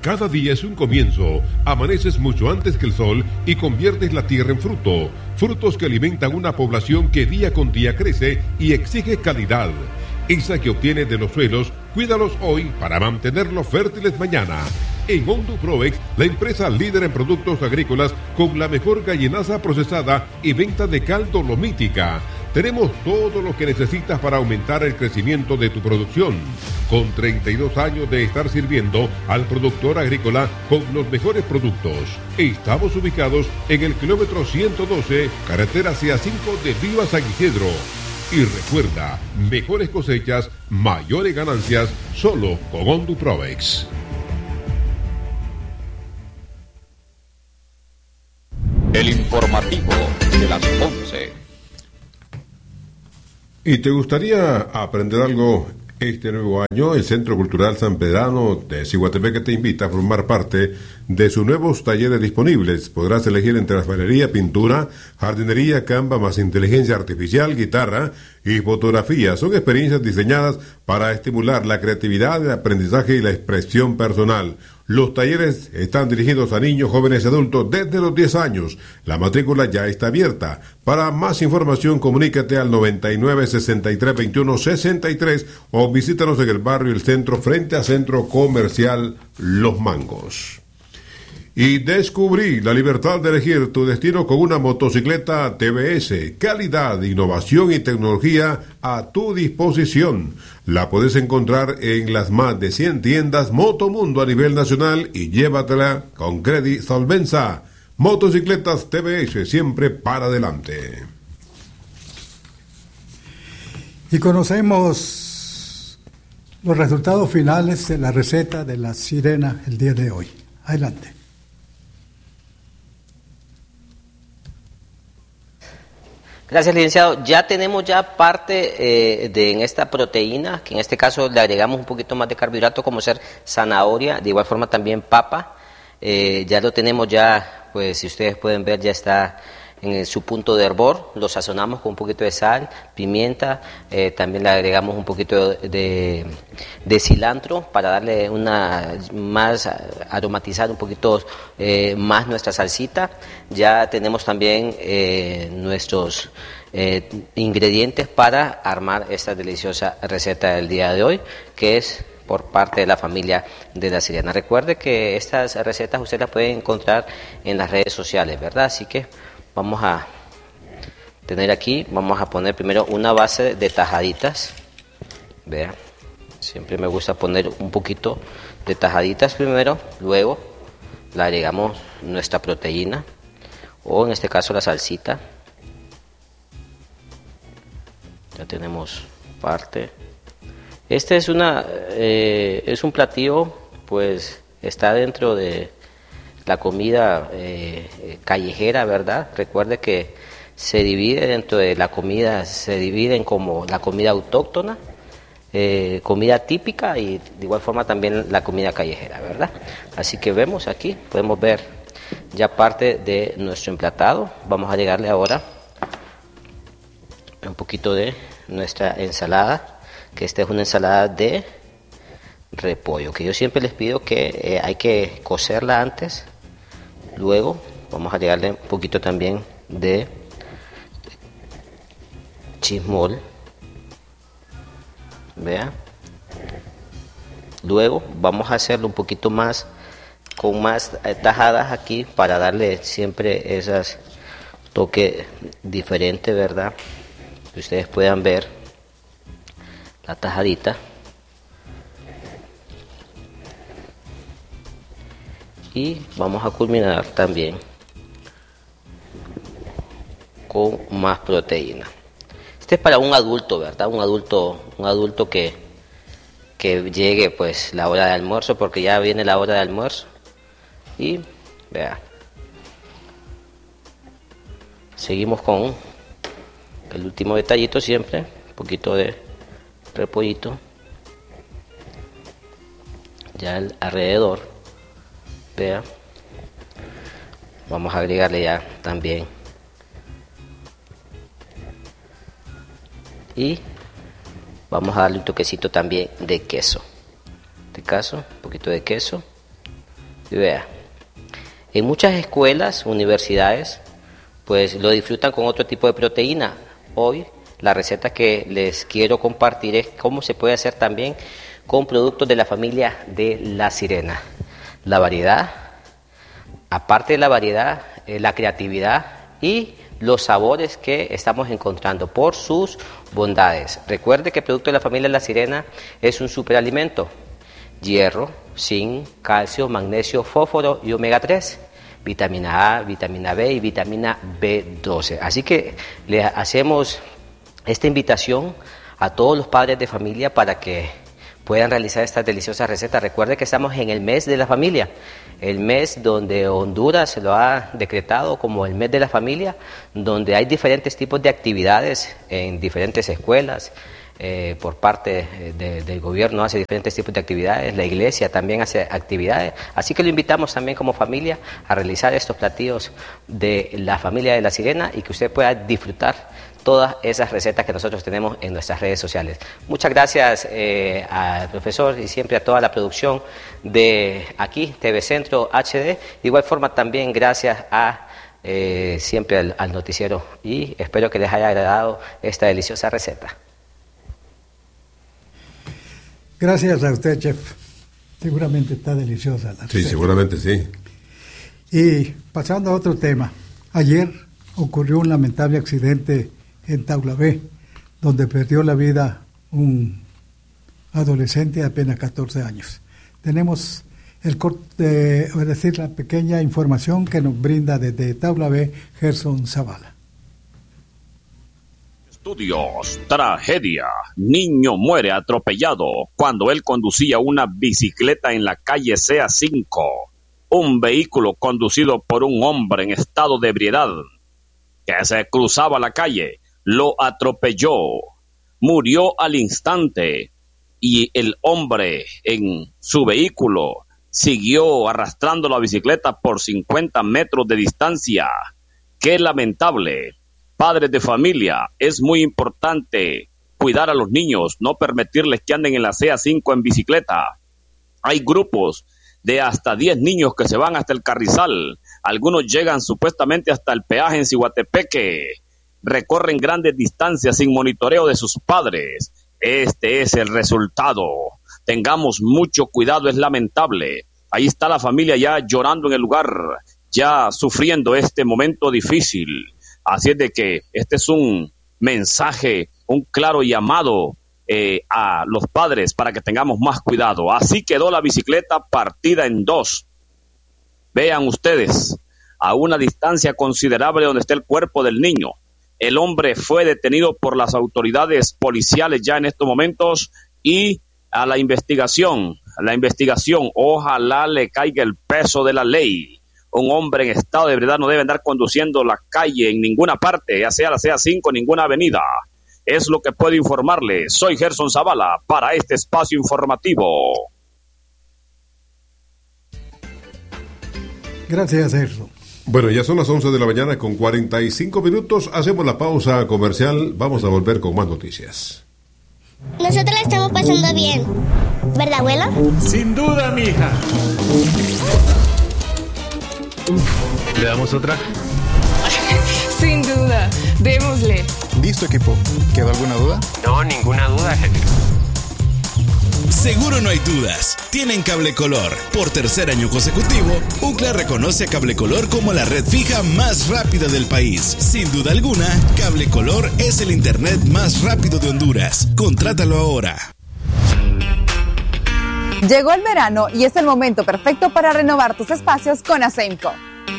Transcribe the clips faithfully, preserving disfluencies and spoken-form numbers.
Cada día es un comienzo. Amaneces mucho antes que el sol y conviertes la tierra en fruto. Frutos que alimentan una población que día con día crece y exige calidad. Esa que obtienes de los suelos, cuídalos hoy para mantenerlos fértiles mañana. En Honduproex, la empresa líder en productos agrícolas con la mejor gallinaza procesada y venta de cal dolomítica. Tenemos todo lo que necesitas para aumentar el crecimiento de tu producción. Con treinta y dos años de estar sirviendo al productor agrícola con los mejores productos. Estamos ubicados en el kilómetro ciento doce, carretera C A cinco de Viva San Isidro. Y recuerda, mejores cosechas, mayores ganancias, solo con Honduproex. El informativo de las once. ¿Y te gustaría aprender algo este nuevo año? El Centro Cultural San Pedrano de Ciguatepeque te invita a formar parte de sus nuevos talleres disponibles. Podrás elegir entre alfarería, pintura, jardinería, Canva, más inteligencia artificial, guitarra y fotografía. Son experiencias diseñadas para estimular la creatividad, el aprendizaje y la expresión personal. Los talleres están dirigidos a niños, jóvenes y adultos desde los diez años. La matrícula ya está abierta. Para más información, comunícate al noventa y nueve, sesenta y tres, veintiuno, sesenta y tres o visítanos en el barrio El Centro, frente a Centro Comercial Los Mangos. Y descubrí la libertad de elegir tu destino con una motocicleta T V S. Calidad, innovación y tecnología a tu disposición. La puedes encontrar en las más de cien tiendas Motomundo a nivel nacional y llévatela con Credit Solvenza. Motocicletas T V S, siempre para adelante. Y conocemos los resultados finales de la receta de la sirena el día de hoy. Adelante. Gracias, licenciado. Ya tenemos ya parte eh, de en esta proteína, que en este caso le agregamos un poquito más de carbohidrato, como ser zanahoria, de igual forma también papa. Eh, ya lo tenemos ya, pues si ustedes pueden ver, ya está en su punto de hervor. Lo sazonamos con un poquito de sal, pimienta, eh, también le agregamos un poquito de, de, de cilantro para darle una más, aromatizar un poquito eh, más nuestra salsita. Ya tenemos también eh, nuestros eh, ingredientes para armar esta deliciosa receta del día de hoy, que es por parte de la familia de La Sirena. Recuerde que estas recetas usted las puede encontrar en las redes sociales, ¿verdad? Así que vamos a tener aquí, vamos a poner primero una base de tajaditas. Vean, siempre me gusta poner un poquito de tajaditas primero, luego le agregamos nuestra proteína, o en este caso la salsita. Ya tenemos parte. Este es una eh, es un platillo, pues está dentro de la comida eh, callejera, ¿verdad? Recuerde que se divide dentro de la comida, se dividen como la comida autóctona, eh, comida típica y de igual forma también la comida callejera, ¿verdad? Así que vemos aquí, podemos ver ya parte de nuestro emplatado. Vamos a agregarle ahora un poquito de nuestra ensalada, que esta es una ensalada de repollo, que yo siempre les pido que eh, hay que cocerla antes. Luego vamos a agregarle un poquito también de chismol, vea. Luego vamos a hacerlo un poquito más con más tajadas aquí para darle siempre esas toque diferente, verdad, que ustedes puedan ver la tajadita. Y vamos a culminar también con más proteína. Este es para un adulto, ¿verdad? Un adulto, un adulto que, que llegue pues la hora de almuerzo, porque ya viene la hora de almuerzo. Y vea, seguimos con el último detallito siempre, un poquito de repollito ya alrededor. Vea, vamos a agregarle ya también y vamos a darle un toquecito también de queso. En este caso, un poquito de queso Vea, en muchas escuelas, universidades, pues lo disfrutan con otro tipo de proteína. Hoy la receta que les quiero compartir es cómo se puede hacer también con productos de la familia de la sirena. La variedad, aparte de la variedad, eh, la creatividad y los sabores que estamos encontrando por sus bondades. Recuerde que el producto de la familia de la sirena es un superalimento: hierro, zinc, calcio, magnesio, fósforo y omega tres, vitamina A, vitamina B y vitamina B doce. Así que le hacemos esta invitación a todos los padres de familia para que puedan realizar estas deliciosas recetas. Recuerde que estamos en el mes de la familia, el mes donde Honduras lo ha decretado como el mes de la familia, donde hay diferentes tipos de actividades en diferentes escuelas. Eh, por parte de, del gobierno hace diferentes tipos de actividades, la iglesia también hace actividades, así que lo invitamos también como familia a realizar estos platillos de la familia de la sirena y que usted pueda disfrutar todas esas recetas que nosotros tenemos en nuestras redes sociales. Muchas gracias eh, al profesor y siempre a toda la producción de aquí, T V Centro H D, de igual forma también gracias a eh, siempre al, al noticiero, y espero que les haya agradado esta deliciosa receta. Gracias a usted, chef. Seguramente está deliciosa la receta. Sí, seguramente sí. Y pasando a otro tema. Ayer ocurrió un lamentable accidente en Taulabé, donde perdió la vida un adolescente de apenas catorce años. Tenemos el corte, es decir, la pequeña información que nos brinda desde Taulabé Gerson Zavala. Estudios, tragedia. Niño muere atropellado cuando él conducía una bicicleta en la calle C A cinco. Un vehículo conducido por un hombre en estado de ebriedad que se cruzaba la calle lo atropelló. Murió al instante y el hombre en su vehículo siguió arrastrando la bicicleta por cincuenta metros de distancia. ¡Qué lamentable! Padres de familia, es muy importante cuidar a los niños, no permitirles que anden en la C A cinco en bicicleta. Hay grupos de hasta diez niños que se van hasta el Carrizal. Algunos llegan supuestamente hasta el peaje en Ciguatepeque. Recorren grandes distancias sin monitoreo de sus padres. Este es el resultado. Tengamos mucho cuidado, es lamentable. Ahí está la familia ya llorando en el lugar, ya sufriendo este momento difícil. Así es de que este es un mensaje, un claro llamado eh, a los padres para que tengamos más cuidado. Así quedó la bicicleta partida en dos. Vean ustedes, a una distancia considerable donde está el cuerpo del niño. El hombre fue detenido por las autoridades policiales ya en estos momentos y a la investigación, a la investigación, ojalá le caiga el peso de la ley. Un hombre en estado de ebriedad no debe andar conduciendo la calle en ninguna parte, ya sea la C A cinco, ninguna avenida. Es lo que puedo informarle. Soy Gerson Zavala para este espacio informativo. Gracias, Gerson. Bueno, ya son las once de la mañana con cuarenta y cinco minutos. Hacemos la pausa comercial. Vamos a volver con más noticias. Nosotros la estamos pasando bien. ¿Verdad, abuela? Sin duda, mija. ¿Le damos otra? Sin duda, démosle. Listo, equipo. ¿Quedó alguna duda? No, ninguna duda, genio. Seguro no hay dudas. Tienen Cable Color. Por tercer año consecutivo, U C L A reconoce a Cable Color como la red fija más rápida del país. Sin duda alguna, Cable Color es el internet más rápido de Honduras. Contrátalo ahora. Llegó el verano y es el momento perfecto para renovar tus espacios con Asemco.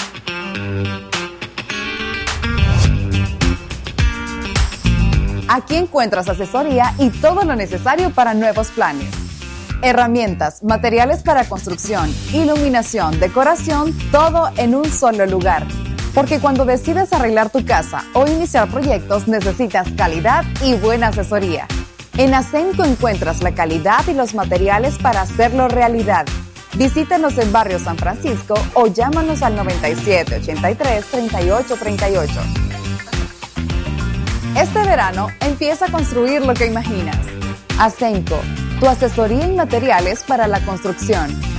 Aquí encuentras asesoría y todo lo necesario para nuevos planes. Herramientas, materiales para construcción, iluminación, decoración, todo en un solo lugar. Porque cuando decides arreglar tu casa o iniciar proyectos necesitas calidad y buena asesoría. En Asemco encuentras la calidad y los materiales para hacerlo realidad. Visítanos en Barrio San Francisco o llámanos al noventa y siete, ochenta y tres, treinta y ocho, treinta y ocho. Este verano empieza a construir lo que imaginas. Asemco, tu asesoría en materiales para la construcción.